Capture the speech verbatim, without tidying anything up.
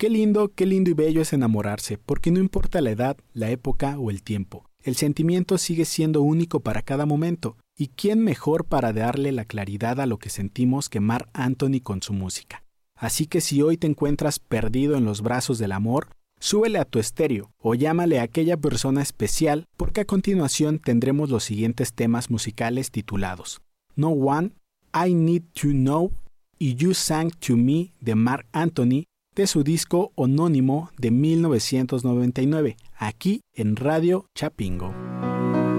Qué lindo, qué lindo y bello es enamorarse, porque no importa la edad, la época o el tiempo. El sentimiento sigue siendo único para cada momento. ¿Y quién mejor para darle la claridad a lo que sentimos que Marc Anthony con su música? Así que si hoy te encuentras perdido en los brazos del amor, súbele a tu estéreo o llámale a aquella persona especial, porque a continuación tendremos los siguientes temas musicales titulados No One, I Need to Know y You Sang to Me de Marc Anthony, de su disco homónimo de mil novecientos noventa y nueve, aquí en Radio Chapingo.